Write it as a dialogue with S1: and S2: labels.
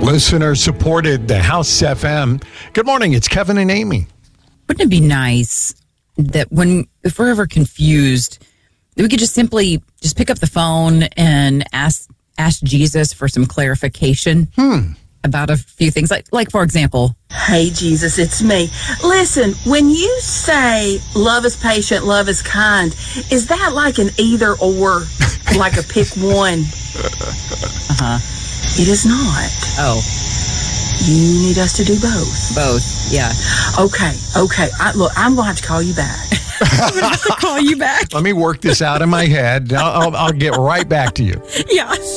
S1: Listener supported the House FM. Good morning. It's Kevin and Amy.
S2: Wouldn't it be nice that if we're ever confused, that we could just simply pick up the phone and ask Jesus for some clarification about a few things? Like for example,
S3: hey, Jesus, it's me. Listen, when you say love is patient, love is kind, is that like an either or, like a pick one? It is not.
S2: Oh.
S3: You need us to do both.
S2: Both, yeah.
S3: Okay. Look, I'm going to have to call you back.
S2: I'm going to have to call you back.
S1: Let me work this out in my head. I'll get right back to you.
S2: Yeah.